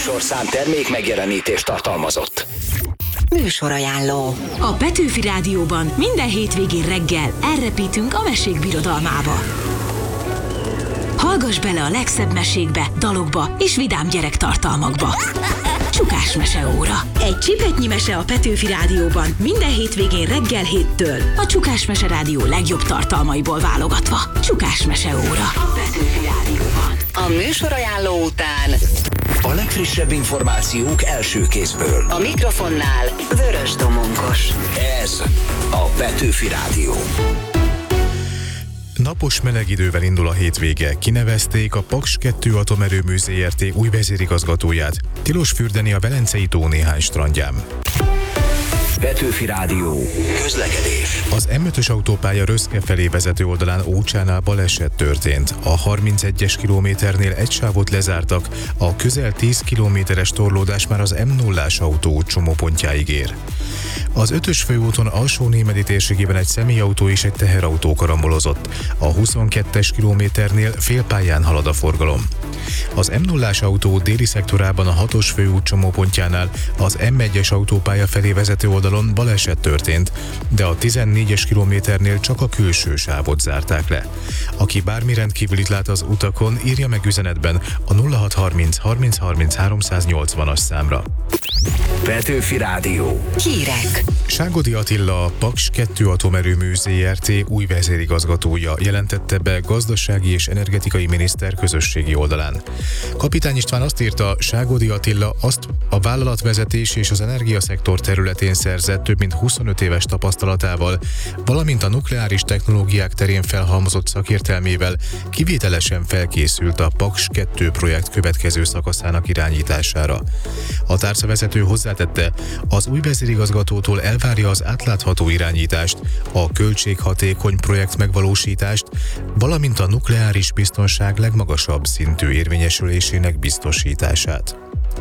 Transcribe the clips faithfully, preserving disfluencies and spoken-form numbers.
műsorszám termék megjelenítést tartalmazott. Műsorajánló. A Petőfi Rádióban minden hétvégén reggel elrepítünk a mesék birodalmába. Hallgass bele a legszebb mesékbe, dalokba és vidám gyerektartalmakba. Csukás meseóra. Egy csipetnyi mese a Petőfi Rádióban minden hétvégén reggel héttől. A Csukás Mese Rádió legjobb tartalmaiból válogatva. Csukás meseóra. A Petőfi Rádióban. A műsorajánló után A legfrissebb információk első kézből. a mikrofonnál Vörös Domonkos. Ez a Petőfi Rádió. Napos meleg idővel indul a hétvége. Kinevezték a Paks kettő Atomerőmű zé er té új vezérigazgatóját. Tilos fürdeni a Velencei tó néhány strandján. Petőfi Rádió. Közlekedés. Az em ötös autópálya Röszke felé vezető oldalán Ócsánál baleset történt. A harmincegyes kilométernél egy sávot lezártak, a közel tíz kilométeres torlódás már az em nullás autó csomópontjáig ér. Az ötös főúton Alsó-Némedi térségében egy személyautó és egy teherautó karambolozott. A huszonkettes kilométernél félpályán halad a forgalom. Az em nullás autó déli szektorában a hatos főút csomópontjánál az em egyes autópálya felé vezető oldalon baleset történt, de a tizennégyes kilométernél csak a külső sávot zárták le. Aki bármi rendkívülit lát az utakon, írja meg üzenetben a nulla hat harminc harminc harminc háromszáznyolcvanas számra. Petőfi Rádió. Hírek. Ságodi Attila, a Paks kettő Atomerőmű zé er té új vezérigazgatója, jelentette be gazdasági és energetikai miniszter közösségi oldalán. Kapitány István azt írta, Ságodi Attila azt a vállalatvezetés és az energiaszektor területén szerzett több mint huszonöt éves tapasztalatával, valamint a nukleáris technológiák terén felhalmozott szakértelmével kivételesen felkészült a Paks kettő projekt következő szakaszának irányítására. A tárcavezető hozzátette, az új vezérigazgatótól elvárja az átlátható irányítást, a költséghatékony projekt megvalósítást, valamint a nukleáris biztonság legmagasabb szintű érvényesülésének biztosítását.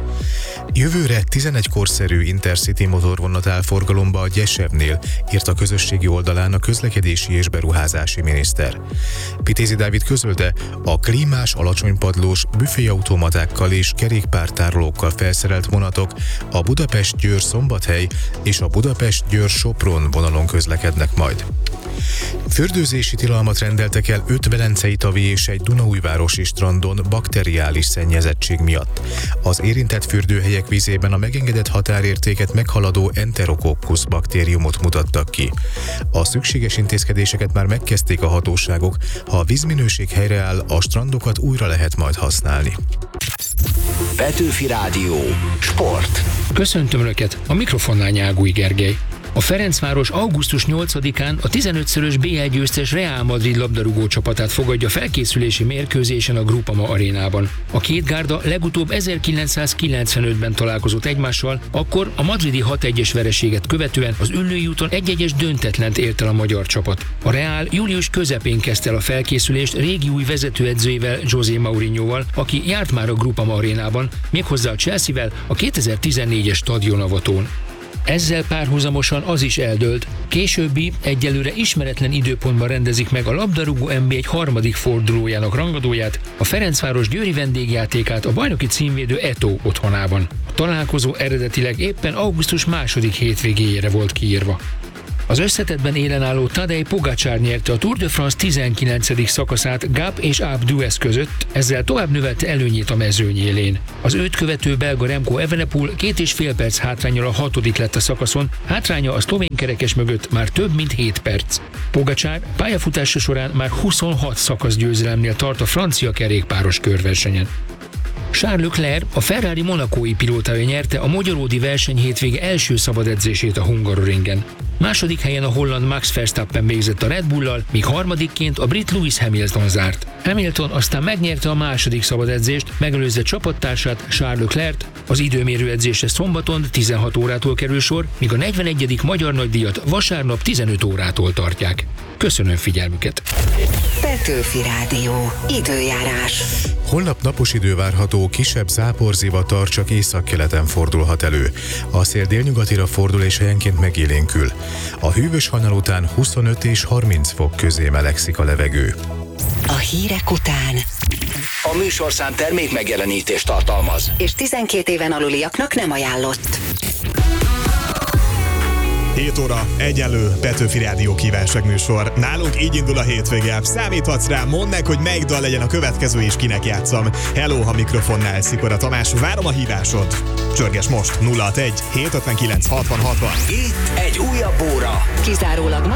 Jövőre tizenegy korszerű Intercity motorvonat áll forgalomba a Gyesevnél, írt a közösségi oldalán a közlekedési és beruházási miniszter. Vitézi Dávid közölte, a klímás, alacsonypadlós, büféautomatákkal és kerékpártárolókkal felszerelt vonatok a Budapest-Győr-Szombathely és a Budapest-Győr-Sopron vonalon közlekednek majd. Fürdőzési tilalmat rendeltek el öt velencei tavi és egy dunaújvárosi strandon bakteriális szennyezettség miatt. Az érintett fürdőhelyek vízében a megengedett határértéket meghaladó Enterococcus baktériumot mutattak ki. A szükséges intézkedéseket már megkezdték a hatóságok, ha a vízminőség helyreáll, a strandokat újra lehet majd használni. Petőfi Rádió. Sport. Köszöntöm Önöket, a mikrofonnál Nyágúj Gergely. A Ferencváros augusztus nyolcadikán a tizenötszörös bé el győztes Real Madrid labdarúgó csapatát fogadja felkészülési mérkőzésen a Groupama arénában. A két gárda legutóbb ezerkilencszázkilencvenötben találkozott egymással, akkor a madridi hat egyes vereséget követően az Üllői úton egy egyes döntetlent ért el a magyar csapat. A Real július közepén kezdte el a felkészülést régi új vezetőedzőjével, José Mourinhoval, aki járt már a Groupama arénában, méghozzá a Chelseavel a kétezer-tizennégyes stadionavatón. Ezzel párhuzamosan az is eldőlt, későbbi, egyelőre ismeretlen időpontban rendezik meg a labdarúgó en bé egy harmadik fordulójának rangadóját, a Ferencváros győri vendégjátékát a bajnoki címvédő Eto otthonában. A találkozó eredetileg éppen augusztus második hétvégéjére volt kiírva. Az összetettben élen álló Tadej Pogačar nyerte a Tour de France tizenkilencedik szakaszát Gap és Alpe d'Huez között, ezzel tovább növelte előnyét a mezőny élén. Az őt követő belga Remco Evenepoel két és fél perc hátránnyal a hatodik lett a szakaszon, hátránya a szlovén kerekes mögött már több mint hét perc. Pogačar pályafutása során már huszonhat szakaszgyőzelemnél tart a francia kerékpáros körversenyen. Charles Leclerc, a Ferrari monakói pilótája nyerte a magyaródi verseny hétvége első szabad edzését a Hungaroringen. Második helyen a holland Max Verstappen végzett a Red Bull-lal, míg harmadikként a brit Lewis Hamilton zárt. Hamilton aztán megnyerte a második szabad edzést, megelőzve csapattársát, Charles Leclerc, az időmérő edzésre szombaton tizenhat órától kerül sor, míg a negyvenegyedik magyar nagydíjat vasárnap tizenöt órától tartják. Köszönöm figyelmüket! Petőfi Rádió. Időjárás. Holnap napos idő várható, kisebb záporzivatar csak északkeleten fordulhat elő. A szél délnyugatira fordul és helyenként megélénkül. A hűvös hajnal után huszonöt és harminc fok közé melegszik a levegő. A hírek után. A műsorszám termék megjelenítést tartalmaz. És tizenkét éven aluliaknak nem ajánlott. hét óra, egyenlő Petőfi Rádió kívánságműsor. Nálunk így indul a hétvége. Számíthatsz rá, mondd meg, hogy melyik dal legyen a következő és kinek játszam. Hello, ha mikrofonnál Szikora Tamás, várom a hívásod. Csörges most nulla hatvanegy hét ötvenkilenc hatvan hatvan. Itt egy újabb óra. Kizárólag